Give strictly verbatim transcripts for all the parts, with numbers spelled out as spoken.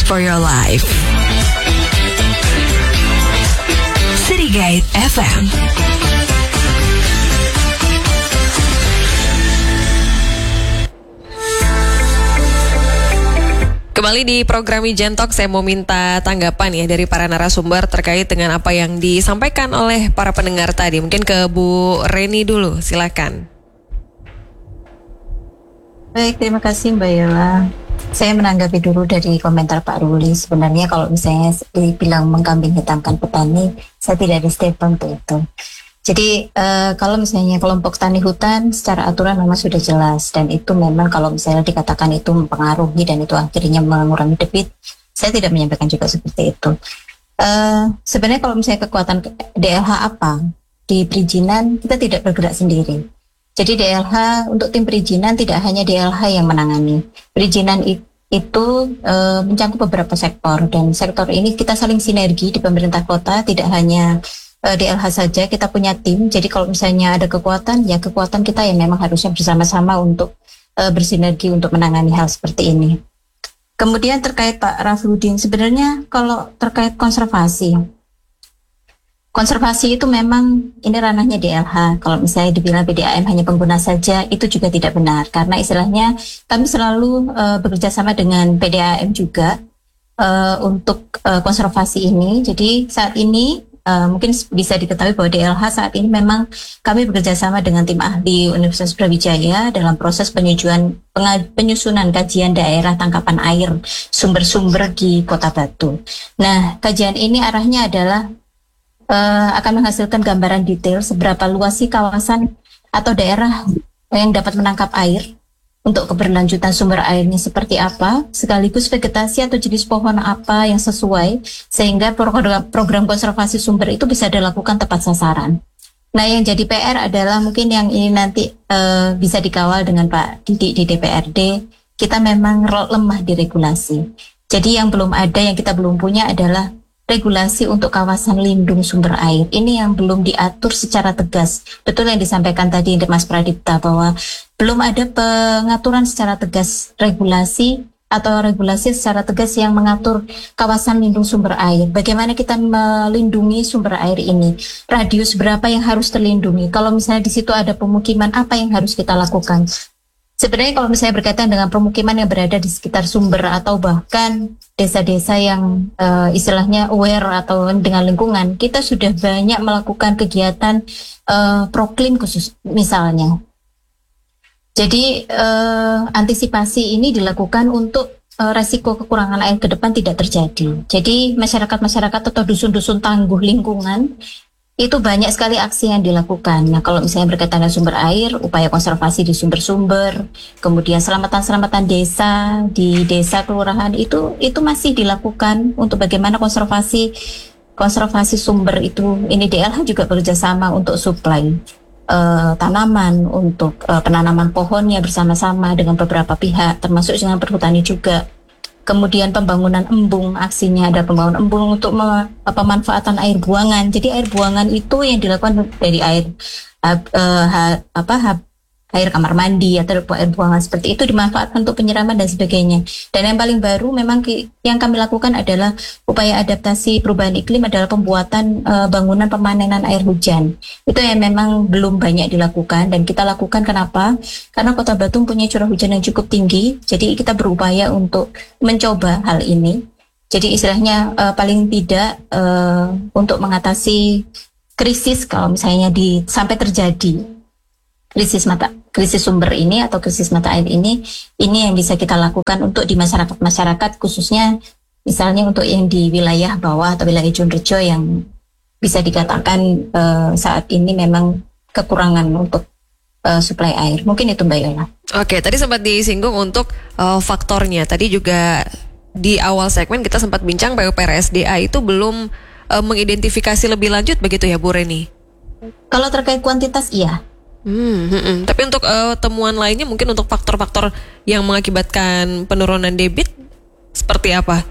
for your life. City Gate F M. Kembali di program Ijen Talk, saya mau minta tanggapan ya dari para narasumber terkait dengan apa yang disampaikan oleh para pendengar tadi. Mungkin ke Bu Reni dulu, silakan. Baik, terima kasih Mbak Yola. Saya menanggapi dulu dari komentar Pak Ruli. Sebenarnya kalau misalnya dibilang mengkambing hitamkan petani, saya tidak ada statement untuk itu. Jadi uh, kalau misalnya kelompok tani hutan secara aturan memang sudah jelas, dan itu memang kalau misalnya dikatakan itu mempengaruhi dan itu akhirnya mengurangi debit, saya tidak menyampaikan juga seperti itu. Uh, sebenarnya kalau misalnya kekuatan D L H apa di perizinan, kita tidak bergerak sendiri. Jadi D L H untuk tim perizinan tidak hanya D L H yang menangani. Perizinan itu itu uh, mencakup beberapa sektor, dan sektor ini kita saling sinergi di pemerintah kota, tidak hanya D L H saja, kita punya tim. Jadi kalau misalnya ada kekuatan, ya kekuatan kita yang memang harusnya bersama-sama untuk uh, bersinergi untuk menangani hal seperti ini. Kemudian terkait Pak Rafudin, sebenarnya kalau terkait konservasi, konservasi itu memang ini ranahnya D L H. Kalau misalnya dibilang P D A M hanya pengguna saja, itu juga tidak benar. Karena istilahnya kami selalu uh, bekerja sama dengan P D A M juga uh, untuk uh, konservasi ini. Jadi saat ini Uh, mungkin bisa diketahui bahwa D L H saat ini memang kami bekerja sama dengan tim ahli Universitas Brawijaya dalam proses penyusunan, penyusunan kajian daerah tangkapan air sumber-sumber di Kota Batu. Nah, kajian ini arahnya adalah uh, akan menghasilkan gambaran detail seberapa luas sih kawasan atau daerah yang dapat menangkap air, untuk keberlanjutan sumber airnya seperti apa, sekaligus vegetasi atau jenis pohon apa yang sesuai, sehingga program, program konservasi sumber itu bisa dilakukan tepat sasaran. Nah, yang jadi P R adalah mungkin yang ini nanti uh, bisa dikawal dengan Pak Didik di D P R D, kita memang lemah di regulasi. Jadi yang belum ada, yang kita belum punya adalah regulasi untuk kawasan lindung sumber air. Ini yang belum diatur secara tegas. Betul yang disampaikan tadi Mas Pradipta, bahwa belum ada pengaturan secara tegas regulasi atau regulasi secara tegas yang mengatur kawasan lindung sumber air. Bagaimana kita melindungi sumber air ini? Radius berapa yang harus terlindungi? Kalau misalnya di situ ada pemukiman, apa yang harus kita lakukan? Sebenarnya kalau misalnya berkaitan dengan pemukiman yang berada di sekitar sumber atau bahkan desa-desa yang uh, istilahnya aware atau dengan lingkungan, kita sudah banyak melakukan kegiatan uh, proklim khusus misalnya. Jadi uh, antisipasi ini dilakukan untuk uh, resiko kekurangan air ke depan tidak terjadi. Jadi masyarakat-masyarakat atau dusun-dusun tangguh lingkungan itu banyak sekali aksi yang dilakukan. Nah, kalau misalnya berkaitan dengan sumber air, upaya konservasi di sumber-sumber, kemudian selamatan-selamatan desa di desa kelurahan itu itu masih dilakukan untuk bagaimana konservasi konservasi sumber itu. Ini D L H juga bekerjasama untuk suplai uh, tanaman, untuk uh, penanaman pohonnya bersama-sama dengan beberapa pihak, termasuk dengan perhutani juga. Kemudian pembangunan embung, aksinya ada pembangunan embung untuk me- pemanfaatan air buangan. Jadi air buangan itu yang dilakukan dari air uh, uh, apa uh, air kamar mandi atau air buangan seperti itu dimanfaatkan untuk penyiraman dan sebagainya. Dan yang paling baru memang ki- yang kami lakukan adalah upaya adaptasi perubahan iklim adalah pembuatan uh, bangunan pemanenan air hujan. Itu yang memang belum banyak dilakukan dan kita lakukan. Kenapa? Karena Kota Batu punya curah hujan yang cukup tinggi, jadi kita berupaya untuk mencoba hal ini. Jadi istilahnya uh, paling tidak uh, untuk mengatasi krisis kalau misalnya di sampai terjadi krisis mata krisis sumber ini atau krisis mata air ini, ini yang bisa kita lakukan untuk di masyarakat-masyarakat, khususnya misalnya untuk yang di wilayah bawah atau wilayah Jonrejo yang bisa dikatakan uh, saat ini memang kekurangan untuk uh, suplai air. Mungkin itu Mbak Yola. Oke, tadi sempat disinggung untuk uh, faktornya. Tadi juga di awal segmen kita sempat bincang P U P R S D A itu belum uh, mengidentifikasi lebih lanjut begitu ya Bu Reni? Kalau terkait kuantitas iya. Hmm, hmm, hmm. Tapi untuk uh, temuan lainnya mungkin untuk faktor-faktor yang mengakibatkan penurunan debit seperti apa?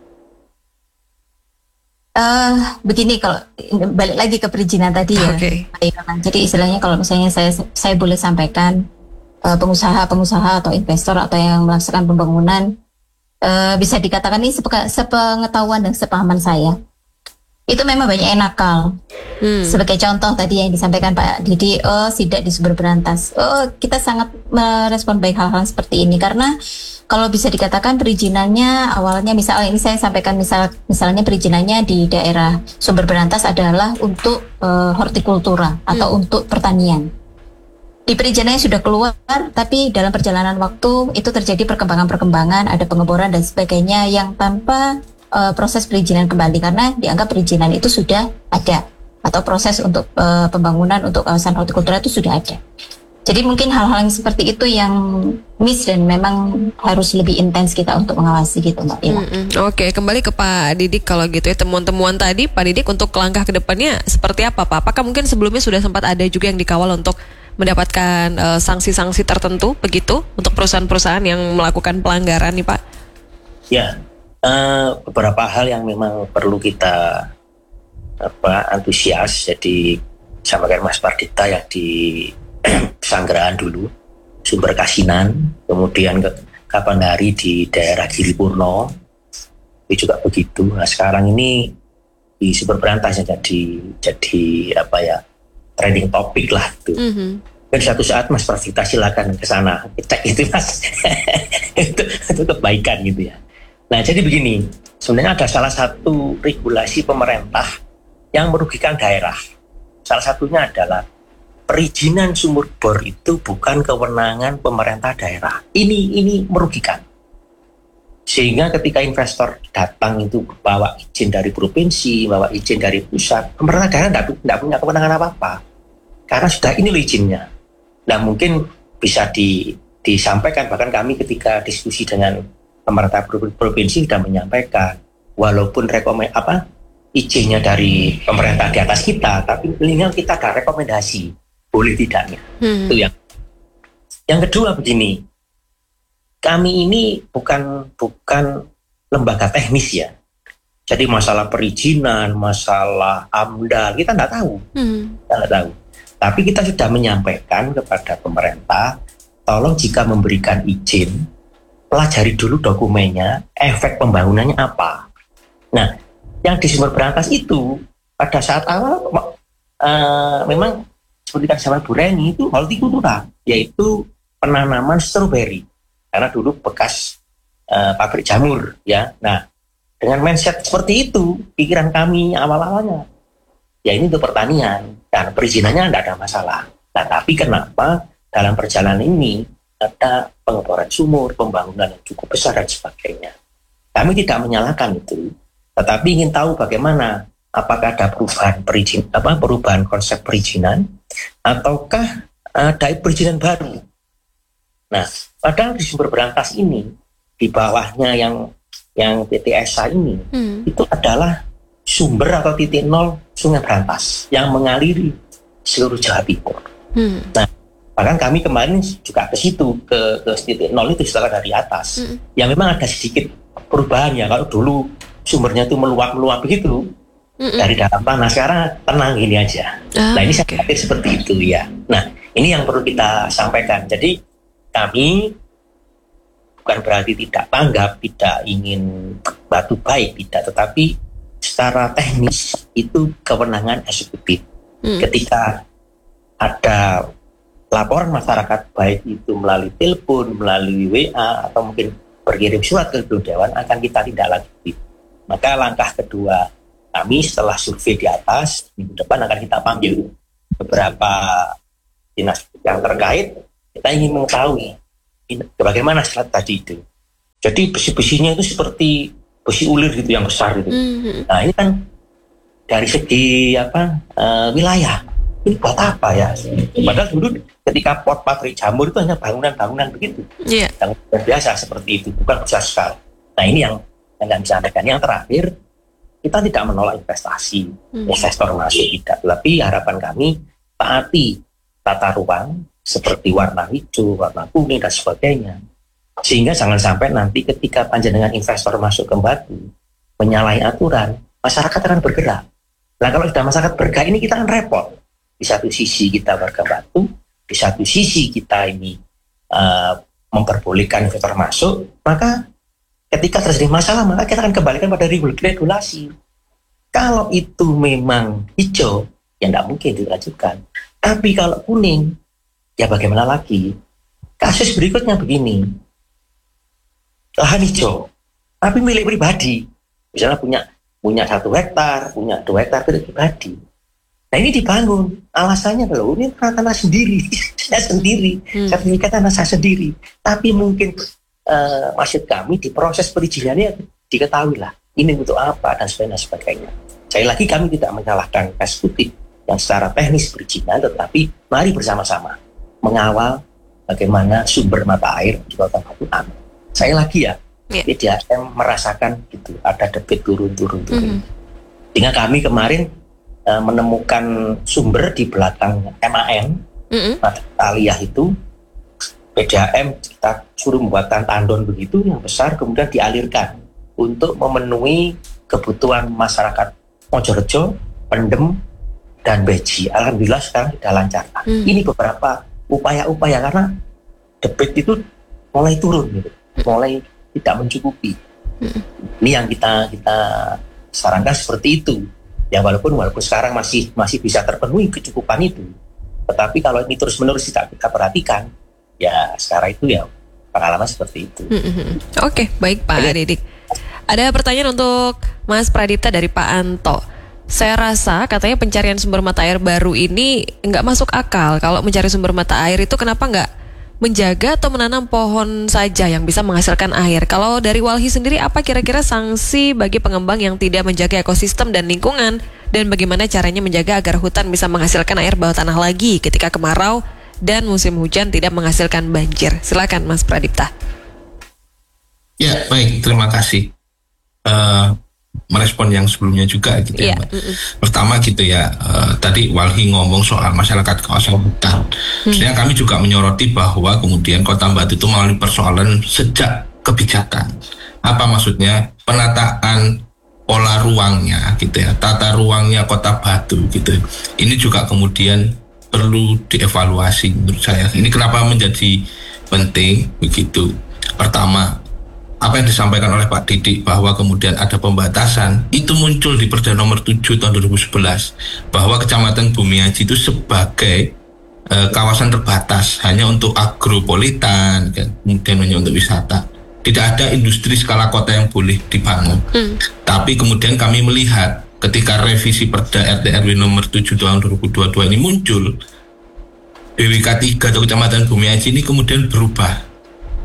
Uh, begini, kalau balik lagi ke perizinan tadi ya. Okay. Jadi istilahnya kalau misalnya saya saya boleh sampaikan, uh, pengusaha-pengusaha atau investor atau yang melaksanakan pembangunan uh, bisa dikatakan ini sepe- sepengetahuan dan sepahaman saya. Itu memang banyak yang nakal. Hmm. Sebagai contoh tadi yang disampaikan Pak Didi, oh sidak di sumber berantas. Oh kita sangat merespon baik hal-hal seperti ini karena kalau bisa dikatakan perizinannya awalnya misalnya ini saya sampaikan misal misalnya perizinannya di daerah sumber berantas adalah untuk uh, hortikultura atau hmm. untuk pertanian. Di perizinannya sudah keluar, tapi dalam perjalanan waktu itu terjadi perkembangan-perkembangan, ada pengeboran dan sebagainya yang tanpa Uh, proses perizinan kembali karena dianggap perizinan itu sudah ada atau proses untuk uh, pembangunan untuk kawasan hortikultura itu sudah ada. Jadi mungkin hal-hal yang seperti itu yang miss dan memang harus lebih intens kita untuk mengawasi gitu Mbak Ila. Mm-hmm. Oke, kembali ke Pak Didik kalau gitu ya, temuan-temuan tadi Pak Didik untuk langkah ke depannya seperti apa Pak? Apakah mungkin sebelumnya sudah sempat ada juga yang dikawal untuk mendapatkan uh, sanksi-sanksi tertentu begitu untuk perusahaan-perusahaan yang melakukan pelanggaran nih Pak? Ya. Uh, beberapa hal yang memang perlu kita apa antusias. Jadi sampaikan Mas Pardita yang di Pesanggerahan dulu, Sumber Kasinan, kemudian ke Kapandari di daerah Giripurno itu juga begitu. Nah sekarang ini di Sumber Berantas jadi jadi apa ya trending topik lah itu. Mm-hmm. Dan suatu saat Mas Pardita silakan ke sana cek itu Mas. itu, itu kebaikan gitu ya. Nah jadi begini, sebenarnya ada salah satu regulasi pemerintah yang merugikan daerah. Salah satunya adalah perizinan sumur bor itu bukan kewenangan pemerintah daerah. Ini ini merugikan. Sehingga ketika investor datang itu bawa izin dari provinsi, bawa izin dari pusat, pemerintah daerah tidak punya kewenangan apa-apa. Karena sudah ini izinnya. Nah mungkin bisa di, disampaikan, bahkan kami ketika diskusi dengan pemerintah provinsi sudah menyampaikan walaupun rekomend apa izinnya dari pemerintah di atas kita, tapi minimal kita ada rekomendasi boleh tidaknya. Hmm. Itu yang yang kedua begini, kami ini bukan bukan lembaga teknis ya, jadi masalah perizinan, masalah AMDAL kita nggak tahu, hmm. kita nggak tahu. Tapi kita sudah menyampaikan kepada pemerintah, tolong jika memberikan izin pelajari dulu dokumennya, efek pembangunannya apa. Nah, yang di Sumber Berantas itu pada saat awal uh, memang seperti zaman Bu Reni itu hortikultura, yaitu penanaman stroberi. Karena dulu bekas uh, pabrik jamur, ya. Nah, dengan mindset seperti itu, pikiran kami awal-awalnya, ya ini untuk pertanian dan perizinannya tidak ada masalah. Nah, tapi kenapa dalam perjalanan ini ada pengeboran sumur, pembangunan yang cukup besar dan sebagainya. Kami tidak menyalahkan itu, tetapi ingin tahu bagaimana, apakah ada perubahan perizin, apa perubahan konsep perizinan, ataukah ada perizinan baru. Nah, padahal di Sumber Berantas ini, di bawahnya yang yang P T S A ini, hmm. itu adalah sumber atau titik nol Sungai Berantas yang mengaliri seluruh Jawa Timur. Hmm. Nah, bahkan kami kemarin juga ke situ, ke, ke titik nol itu setelah dari atas. Mm. Yang memang ada sedikit perubahan ya. Kalau dulu sumbernya itu meluap-meluap begitu, Mm-mm. dari dalam tanah, sekarang tenang gini aja. Ah, nah ini okay. saya pikir seperti itu ya. Nah ini yang perlu kita sampaikan. Jadi kami bukan berarti tidak tanggap, tidak ingin batu baik, tidak. Tetapi secara teknis itu kewenangan eksekutif. Mm. Ketika ada laporan masyarakat baik itu melalui telepon, melalui W A atau mungkin berkirim surat ke Dewan akan kita tindak lanjuti. Maka langkah kedua kami setelah survei di atas minggu depan akan kita panggil beberapa dinas yang terkait. Kita ingin mengetahui bagaimana strategi itu. Jadi besi-besinya itu seperti besi ulir gitu yang besar itu. Mm-hmm. Nah ini kan dari segi apa uh, wilayah. Ini buat apa ya? Padahal dulu ketika pot pabrik jamur itu hanya bangunan-bangunan begitu. Yeah. Yang biasa seperti itu, bukan besar sekali. Nah ini yang yang nggak bisa sampaikan. Yang terakhir, kita tidak menolak investasi, hmm. investor masuk tidak. Tapi harapan kami taati tata ruang seperti warna hijau, warna kuning dan sebagainya. Sehingga jangan sampai nanti ketika panjenengan investor masuk ke Batu menyalahi aturan, masyarakat akan bergerak. Nah kalau sudah masyarakat bergerak ini kita akan repot. Di satu sisi kita warga Batu, di satu sisi kita ini uh, memperbolehkan investor masuk, maka ketika terjadi masalah maka kita akan kembalikan pada regulasi. Kalau itu memang hijau, ya tidak mungkin dilanjutkan. Tapi kalau kuning, ya bagaimana lagi? Kasus berikutnya begini, lahan hijau, tapi milik pribadi, misalnya punya punya satu hektar, punya dua hektar milik pribadi. Nah ini dibangun, alasannya loh, ini tanah sendiri, saya sendiri, hmm. sertifikat tanah saya sendiri. Tapi mungkin uh, maksud kami di proses perizinannya diketahui lah, ini untuk apa dan sebagainya. sebagainya. Sekali lagi kami tidak menyalahkan eksekutif yang secara teknis perizinan, tetapi mari bersama-sama mengawal bagaimana sumber mata air di Kota Batu aman. Saya lagi ya, yeah. P D A M merasakan gitu, ada debit turun-turun-turun. Mm-hmm. Sehingga kami kemarin uh, menemukan sumber di belakang M A N, mm-hmm. mata aliyah itu, P D A M kita suruh membuatkan tandon begitu yang besar, kemudian dialirkan untuk memenuhi kebutuhan masyarakat Mojorejo, Pendem, dan Beji. Alhamdulillah sekarang sudah lancar. Hmm. Ini beberapa upaya-upaya karena debit itu mulai turun, gitu. mulai tidak mencukupi. Hmm. Ini yang kita kita sarankan seperti itu. Ya walaupun walaupun sekarang masih masih bisa terpenuhi kecukupan itu, tetapi kalau ini terus-menerus tidak kita perhatikan, ya sekarang itu ya pengalaman seperti itu. Hmm. Oke, okay, baik Pak Jadi, Didik. Ada pertanyaan untuk Mas Pradipta dari Pak Anto. Saya rasa katanya pencarian sumber mata air baru ini nggak masuk akal. Kalau mencari sumber mata air itu kenapa nggak menjaga atau menanam pohon saja yang bisa menghasilkan air? Kalau dari Walhi sendiri, apa kira-kira sanksi bagi pengembang yang tidak menjaga ekosistem dan lingkungan? Dan bagaimana caranya menjaga agar hutan bisa menghasilkan air bawah tanah lagi ketika kemarau dan musim hujan tidak menghasilkan banjir? Silakan Mas Pradipta. Ya, baik, terima kasih. Uh, merespon yang sebelumnya juga gitu yeah. ya Mbak. Mm-mm. Pertama gitu ya, uh, tadi Walhi ngomong soal masyarakat kawasan hutan. Mm. Sebenarnya kami juga menyoroti bahwa kemudian Kota Batu itu mengalami persoalan sejak kebijakan. Apa maksudnya? Penataan pola ruangnya gitu ya, tata ruangnya Kota Batu gitu. Ini juga kemudian perlu dievaluasi menurut saya. Ini kenapa menjadi penting begitu. Pertama, apa yang disampaikan oleh Pak Didik bahwa kemudian ada pembatasan, itu muncul di Perda nomor tujuh tahun dua ribu sebelas bahwa Kecamatan Bumiaji itu sebagai e, kawasan terbatas hanya untuk agropolitan, kan, kemudian hanya untuk wisata. Tidak ada industri skala kota yang boleh dibangun. Hmm. Tapi kemudian kami melihat ketika revisi Perda R T R W nomor tujuh tahun dua ribu dua puluh dua ini muncul, B W K tiga atau Kecamatan Bumiaji ini kemudian berubah.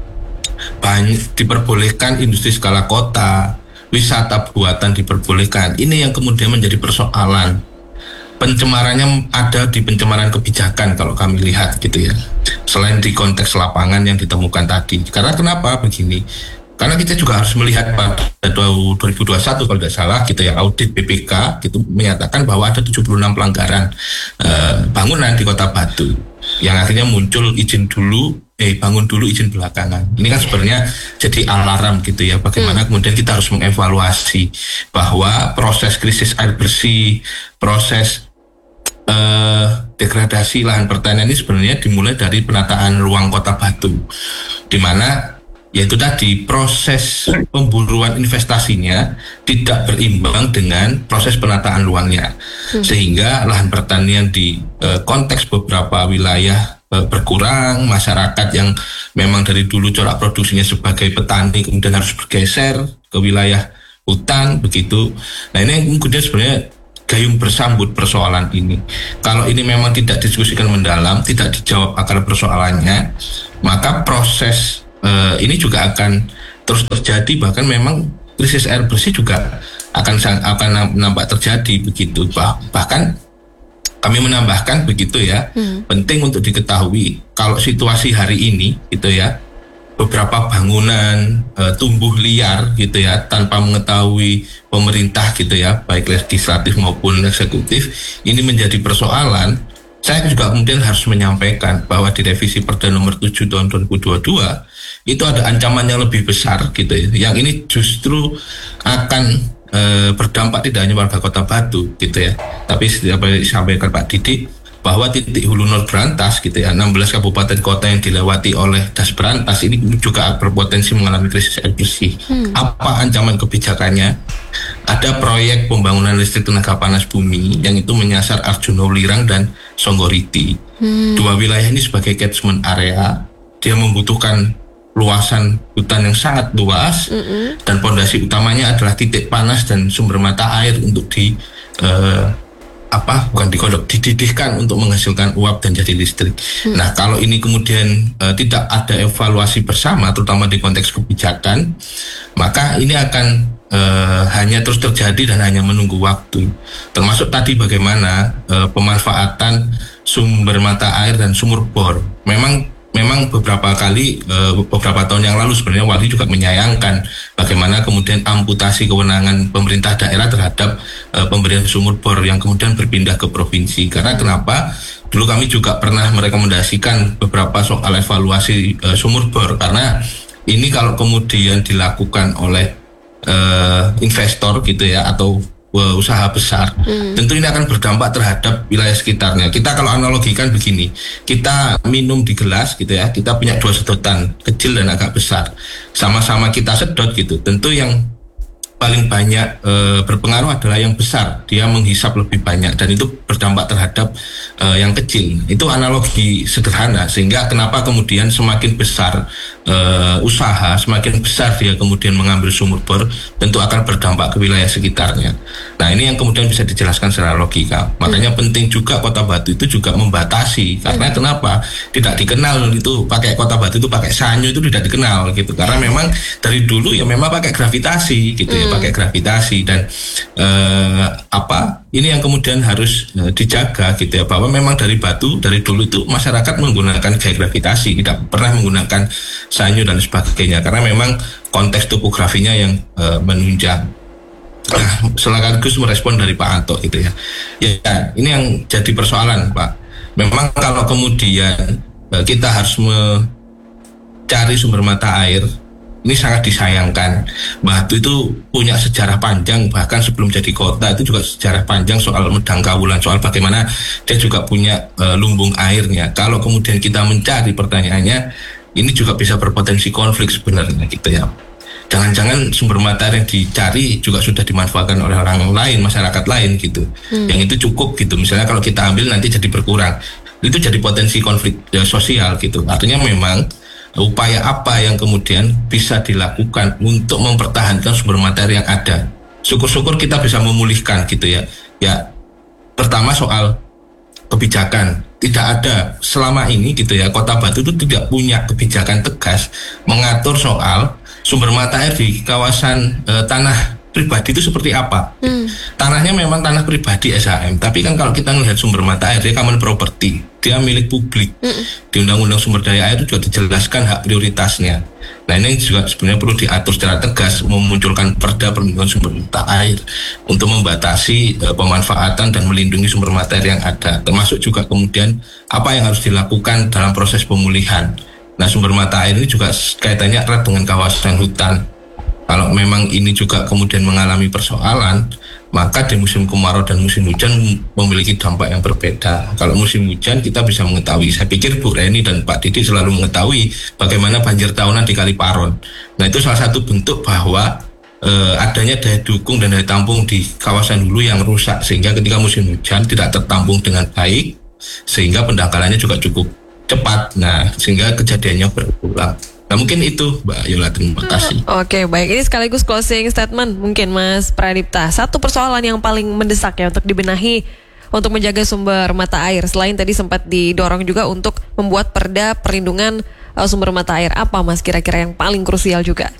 Banyak diperbolehkan industri skala kota, wisata buatan diperbolehkan. Ini yang kemudian menjadi persoalan. Pencemarannya ada di pencemaran kebijakan kalau kami lihat gitu ya. Selain di konteks lapangan yang ditemukan tadi. Karena kenapa begini? Karena kita juga harus melihat pada dua ribu dua puluh satu kalau tidak salah gitu ya, audit B P K gitu menyatakan bahwa ada tujuh puluh enam pelanggaran uh, bangunan di Kota Batu yang akhirnya muncul izin dulu eh bangun dulu izin belakangan. Ini kan sebenarnya jadi alarm gitu ya, bagaimana hmm. kemudian kita harus mengevaluasi bahwa proses krisis air bersih, proses eh, degradasi lahan pertanian ini sebenarnya dimulai dari penataan ruang Kota Batu, di mana yaitu tadi proses pemburuan investasinya tidak berimbang dengan proses penataan ruangnya, hmm. sehingga lahan pertanian di eh, konteks beberapa wilayah berkurang, masyarakat yang memang dari dulu corak produksinya sebagai petani kemudian harus bergeser ke wilayah hutan begitu. Nah ini kemudian sebenarnya gayung bersambut persoalan ini. Kalau ini memang tidak diskusikan mendalam, tidak dijawab akar persoalannya, maka proses uh, ini juga akan terus terjadi, bahkan memang krisis air bersih juga akan akan nampak terjadi begitu. Bah, bahkan kami menambahkan begitu ya, hmm. penting untuk diketahui kalau situasi hari ini gitu ya, beberapa bangunan e, tumbuh liar gitu ya tanpa mengetahui pemerintah gitu ya, baik legislatif maupun eksekutif, ini menjadi persoalan. Saya juga kemudian harus menyampaikan bahwa di revisi Perda nomor tujuh tahun dua ribu dua puluh dua itu ada ancaman yang lebih besar gitu ya, yang ini justru akan E, berdampak tidak hanya warga Kota Batu gitu ya, tapi seperti disampaikan Pak Didik bahwa titik hulu nol berantas gitu ya, enam belas kabupaten kota yang dilewati oleh das berantas ini juga berpotensi mengalami krisis air bersih. Hmm. Apa ancaman kebijakannya? Ada proyek pembangunan listrik tenaga panas bumi yang itu menyasar Arjuna Ulirang dan Songgoriti. Hmm. Dua wilayah ini sebagai catchment area, dia membutuhkan luasan hutan yang sangat luas, mm-hmm. dan pondasi utamanya adalah titik panas dan sumber mata air untuk di uh, apa bukan dikodok dididihkan untuk menghasilkan uap dan jadi listrik. Hmm. Nah, kalau ini kemudian uh, tidak ada evaluasi bersama, terutama di konteks kebijakan, maka ini akan uh, hanya terus terjadi dan hanya menunggu waktu. Termasuk tadi bagaimana uh, pemanfaatan sumber mata air dan sumur bor. Memang Memang beberapa kali, beberapa tahun yang lalu sebenarnya Walhi juga menyayangkan bagaimana kemudian amputasi kewenangan pemerintah daerah terhadap pemberian sumur bor yang kemudian berpindah ke provinsi. Karena kenapa? Dulu kami juga pernah merekomendasikan beberapa soal evaluasi sumur bor, karena ini kalau kemudian dilakukan oleh uh, investor gitu ya, atau usaha besar, hmm. tentu ini akan berdampak terhadap wilayah sekitarnya. Kita kalau analogikan begini, kita minum di gelas gitu ya, kita punya dua sedotan, kecil dan agak besar, sama-sama kita sedot gitu. Tentu yang paling banyak e, berpengaruh adalah yang besar, dia menghisap lebih banyak dan itu berdampak terhadap e, yang kecil. Itu analogi sederhana, sehingga kenapa kemudian semakin besar e, usaha, semakin besar dia kemudian mengambil sumur bor, tentu akan berdampak ke wilayah sekitarnya. Nah, ini yang kemudian bisa dijelaskan secara logika. Makanya hmm. penting juga Kota Batu itu juga membatasi, karena hmm. kenapa? Tidak dikenal itu pakai Kota Batu itu pakai sanyo, itu tidak dikenal gitu, karena memang dari dulu ya memang pakai gravitasi gitu ya, hmm. pakai gravitasi dan eh, apa ini yang kemudian harus eh, dijaga gitu ya, bahwa memang dari Batu dari dulu itu masyarakat menggunakan gaya gravitasi, tidak pernah menggunakan sanyo dan sebagainya, karena memang konteks topografinya yang eh, menunjang. Nah, sekaligus merespon dari Pak Anto gitu ya. Ya, ini yang jadi persoalan Pak. Memang kalau kemudian eh, kita harus mencari sumber mata air, ini sangat disayangkan. Batu itu punya sejarah panjang, bahkan sebelum jadi kota itu juga sejarah panjang soal Medang Kawulan, soal bagaimana dia juga punya e, lumbung airnya. Kalau kemudian kita mencari, pertanyaannya ini juga bisa berpotensi konflik sebenarnya gitu ya. Jangan-jangan sumber mata air yang dicari juga sudah dimanfaatkan oleh orang lain, masyarakat lain gitu. Hmm. Yang itu cukup gitu. Misalnya kalau kita ambil nanti jadi berkurang, itu jadi potensi konflik ya, sosial gitu. Artinya memang upaya apa yang kemudian bisa dilakukan untuk mempertahankan sumber mata air yang ada. Syukur-syukur kita bisa memulihkan gitu ya. Ya, pertama soal kebijakan. Tidak ada selama ini gitu ya, Kota Batu itu tidak punya kebijakan tegas mengatur soal sumber mata air di kawasan e, tanah pribadi itu seperti apa. Hmm. Tanahnya memang tanah pribadi S H M, tapi kan kalau kita melihat sumber mata air, dia common property, dia milik publik. Hmm. Di Undang-Undang Sumber Daya Air itu juga dijelaskan hak prioritasnya. Nah, ini juga sebenarnya perlu diatur secara tegas, memunculkan perda perlindungan sumber mata air untuk membatasi e, pemanfaatan dan melindungi sumber mata air yang ada, termasuk juga kemudian apa yang harus dilakukan dalam proses pemulihan. Nah, sumber mata air ini juga kaitannya erat dengan kawasan hutan. Kalau memang ini juga kemudian mengalami persoalan, maka di musim kemarau dan musim hujan memiliki dampak yang berbeda. Kalau musim hujan kita bisa mengetahui, saya pikir Bu Reni dan Pak Didi selalu mengetahui bagaimana banjir tahunan di Kali Paron. Nah, itu salah satu bentuk bahwa eh, adanya daya dukung dan daya tampung di kawasan hulu yang rusak, sehingga ketika musim hujan tidak tertampung dengan baik, sehingga pendangkalannya juga cukup cepat. Nah, sehingga kejadiannya berulang. Nah, mungkin itu Mbak Yola, terima kasih. Oke, baik. Ini sekaligus closing statement mungkin Mas Pradipta. Satu persoalan yang paling mendesak ya untuk dibenahi untuk menjaga sumber mata air. Selain tadi sempat didorong juga untuk membuat perda perlindungan uh, sumber mata air. Apa Mas kira-kira yang paling krusial juga?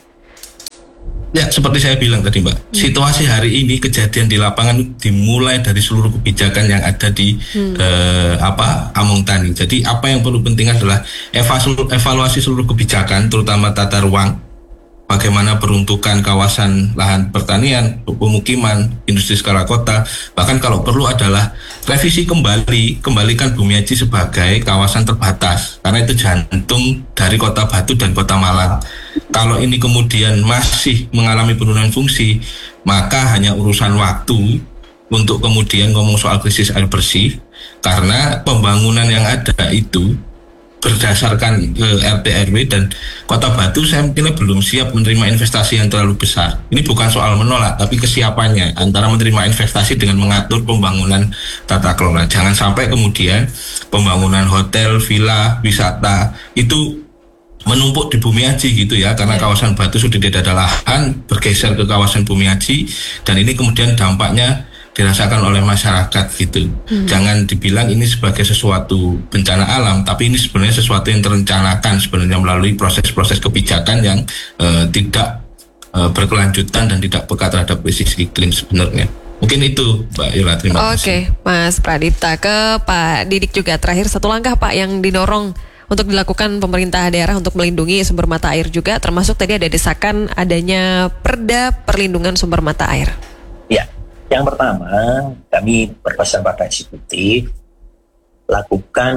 Ya, seperti saya bilang tadi Mbak, hmm. situasi hari ini, kejadian di lapangan dimulai dari seluruh kebijakan yang ada di hmm. eh, apa Among Tani. Jadi apa yang perlu penting adalah evaluasi seluruh kebijakan, terutama tata ruang, bagaimana peruntukan kawasan lahan pertanian, pemukiman, industri skala kota, bahkan kalau perlu adalah revisi kembali, kembalikan Bumiaji sebagai kawasan terbatas, karena itu jantung dari Kota Batu dan Kota Malang. Kalau ini kemudian masih mengalami penurunan fungsi, maka hanya urusan waktu untuk kemudian ngomong soal krisis air bersih, Karena pembangunan yang ada itu berdasarkan eh, R T R W dan Kota Batu saya mungkin belum siap menerima investasi yang terlalu besar. Ini bukan soal menolak, tapi kesiapannya antara menerima investasi dengan mengatur pembangunan tata kelola. Jangan sampai kemudian pembangunan hotel, villa, wisata itu menumpuk di Bumi Aji gitu ya, karena kawasan Batu sudah tidak ada lahan, bergeser ke kawasan Bumi Aji, dan ini kemudian dampaknya dirasakan oleh masyarakat gitu. Hmm. Jangan dibilang ini sebagai sesuatu bencana alam, tapi ini sebenarnya sesuatu yang terencanakan sebenarnya melalui proses-proses kebijakan yang uh, tidak uh, berkelanjutan dan tidak peka terhadap krisis iklim sebenarnya. Mungkin itu Mbak Yola, terima kasih. Oke, Mas Pradipta, ke Pak Didik juga terakhir, satu langkah Pak yang didorong untuk dilakukan pemerintah daerah untuk melindungi sumber mata air juga, termasuk tadi ada desakan adanya perda perlindungan sumber mata air. Ya. Yang pertama, kami berpesan pada eksekutif, lakukan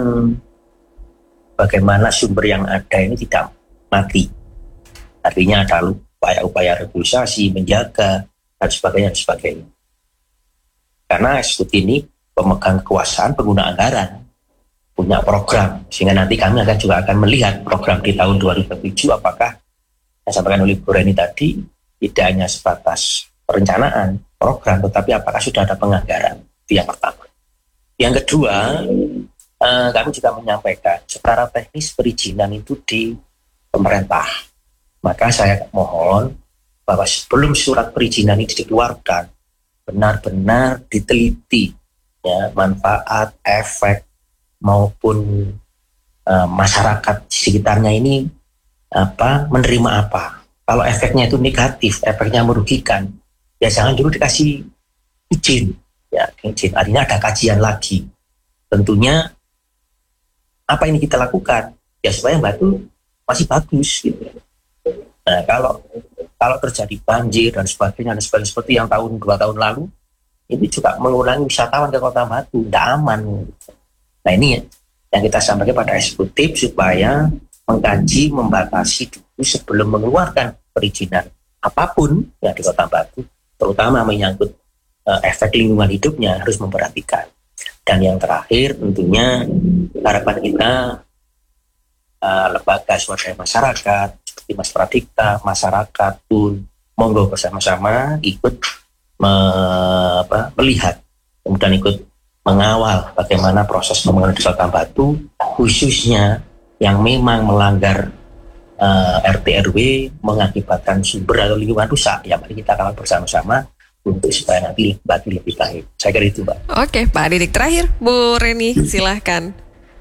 bagaimana sumber yang ada ini tidak mati. Artinya ada upaya-upaya regulasi, menjaga, dan sebagainya, dan sebagainya. Karena eksekutif ini pemegang kekuasaan pengguna anggaran, punya program, sehingga nanti kami akan juga akan melihat program di tahun dua ribu dua puluh tujuh apakah yang disampaikan oleh Bu Reni tadi tidak hanya sebatas perencanaan program, tetapi apakah sudah ada penganggaran. Itu yang pertama. Yang kedua, eh, kami juga menyampaikan secara teknis perizinan itu di pemerintah. Maka saya mohon bahwa sebelum surat perizinan ini dikeluarkan, benar-benar diteliti ya, manfaat, efek maupun eh, masyarakat di sekitarnya ini apa menerima apa. Kalau efeknya itu negatif, efeknya merugikan, ya jangan dulu dikasih izin, ya izin. Artinya ada kajian lagi. Tentunya apa ini kita lakukan, ya supaya Batu masih bagus. Gitu. Nah kalau kalau terjadi banjir dan sebagainya, dan sebagainya seperti yang tahun dua tahun lalu, ini juga mengurangi wisatawan ke Kota Batu, tidak aman. Nah ini yang kita sampaikan pada eksekutif supaya mengkaji, membatasi dulu sebelum mengeluarkan perizinan apapun ya di Kota Batu, terutama menyangkut uh, efek lingkungan hidupnya harus memperhatikan. Dan yang terakhir tentunya harapan kita uh, lembaga swadaya masyarakat seperti Mas Pradipta, masyarakat pun monggo bersama-sama ikut me, apa, melihat kemudian ikut mengawal bagaimana proses pembangunan di Kota Batu, khususnya yang memang melanggar Uh, R T R W mengakibatkan sumber atau lingkungan rusak. Ya mari kita kawal bersama-sama untuk supaya nanti Batu lebih baik. Saya kira itu Mbak. Oke Pak Didik, terakhir Bu Reni silahkan.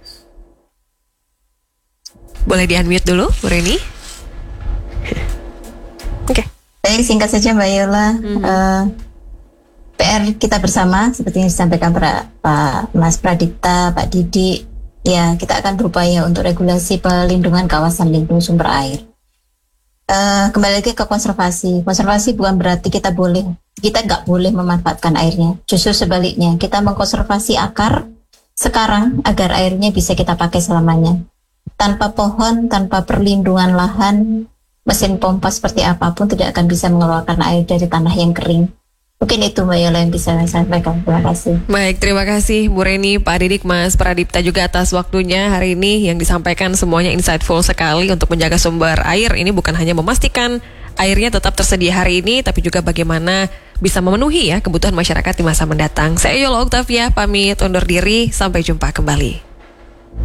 Boleh di unmute dulu Bu Reni. Oke. Okay. Baik, singkat saja Mbak Yola. Hmm. uh, P R kita bersama seperti yang disampaikan Pak Mas Pradipta, Pak Didik. Ya, kita akan berupaya untuk regulasi pelindungan kawasan lindung sumber air. Uh, kembali lagi ke konservasi. Konservasi bukan berarti kita boleh, kita nggak boleh memanfaatkan airnya. Justru sebaliknya, kita mengkonservasi akar sekarang agar airnya bisa kita pakai selamanya. Tanpa pohon, tanpa perlindungan lahan, mesin pompa seperti apapun tidak akan bisa mengeluarkan air dari tanah yang kering. Mungkin itu Mbak Yola yang bisa saya sampaikan. Terima kasih. Baik, terima kasih Bu Reni, Pak Didik, Mas Pradipta juga atas waktunya hari ini yang disampaikan semuanya insightful sekali untuk menjaga sumber air. Ini bukan hanya memastikan airnya tetap tersedia hari ini, tapi juga bagaimana bisa memenuhi ya kebutuhan masyarakat di masa mendatang. Saya Yola Oktavia, pamit undur diri, sampai jumpa kembali.